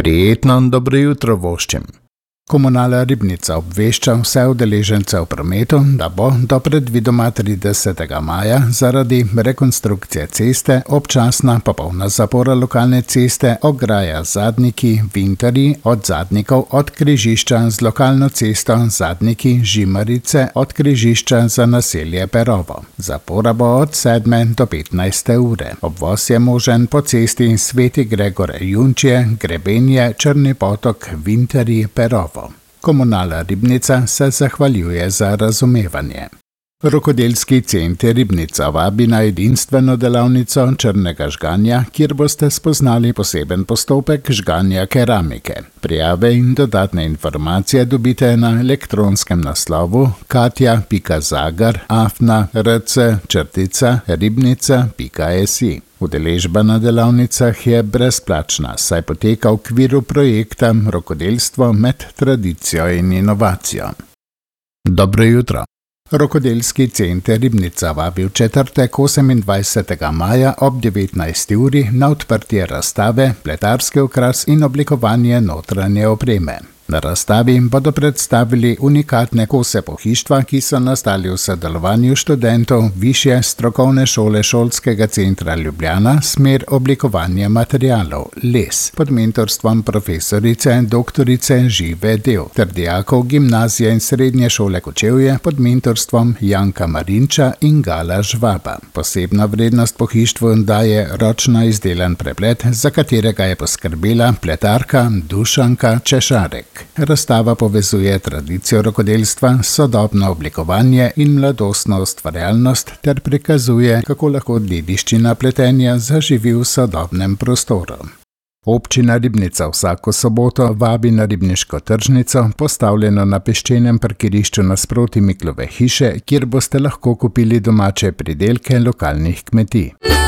Prijetno dobro jutro voščim. Komunalna ribnica obvešča vse udeležence v prometu, da bo do predvidoma 30. maja zaradi rekonstrukcije ceste občasna popolna zapora lokalne ceste ograja Zadniki Vintarji od Zadnikov od križišča z lokalno cesto Zadniki Žimarice od križišča za naselje Perovo. Zapora bo od 7. do 15. ure. Obvoz je možen po cesti Sveti Gregor Junčje, Grebenje, Črni potok, Vintarji, Perovo. Komunalna ribnica se zahvaljuje za razumevanje. Rokodelski center Ribnica vabi na edinstveno delavnico črnega žganja, kjer boste spoznali poseben postopek žganja keramike. Prijave in dodatne informacije dobite na elektronskem naslovu katja.zagar@rc-ribnica.si. Udeležba na delavnicah je brezplačna, saj poteka v okviru projekta Rokodelstvo med tradicijo in inovacijo. Dobro jutro. Rokodelski center Ribnica vabi v četrtek 28. maja ob 19. uri na odprtje razstave, pletarski okras in oblikovanje notranje opreme. Na razstavi bodo predstavili unikatne kose pohištva, ki so nastali v sodelovanju študentov Višje strokovne šole Šolskega centra Ljubljana, smer oblikovanja materialov, les, pod mentorstvom profesorice dr. Žive Del, ter dijakov Gimnazije in srednje šole Kočevje pod mentorstvom Janka Marinča in Gala Žvaba. Posebna vrednost pohištvu daje ročno izdelan preplet, za katerega je poskrbela pletarka Dušanka Češarek. Razstava povezuje tradicijo rokodelstva, sodobno oblikovanje in mladostno ustvarjalnost ter prikazuje, kako lahko dediščina pletenja zaživi v sodobnem prostoru. Občina Ribnica vsako soboto vabi na ribniško tržnico, postavljeno na peščenem parkirišču nasproti Miklove hiše, kjer boste lahko kupili domače pridelke lokalnih kmetij.